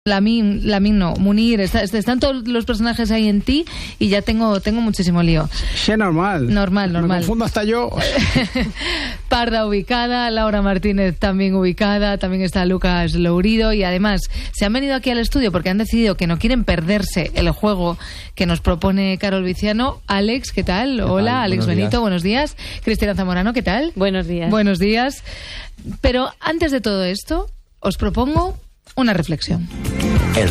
Lamin no, Munir, están todos los personajes ahí en ti y ya tengo muchísimo lío. Sí, normal. Me confundo hasta yo. Parda ubicada, Laura Martínez también ubicada, también está Lucas Lourido y además se han venido aquí al estudio porque han decidido que no quieren perderse el juego que nos propone Carol Viciano. Alex, ¿qué tal? Hola, Alex Benito, buenos días. Cristina Zamorano, ¿qué tal? Buenos días. Buenos días. Pero antes de todo esto, os propongo una reflexión.